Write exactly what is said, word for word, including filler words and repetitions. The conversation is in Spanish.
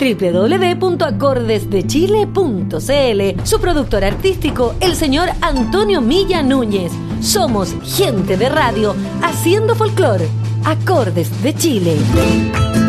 doble u doble u doble u punto acordes de chile punto c l. Su productor artístico, el señor Antonio Milla Núñez. Somos gente de radio haciendo folclore. Acordes de Chile.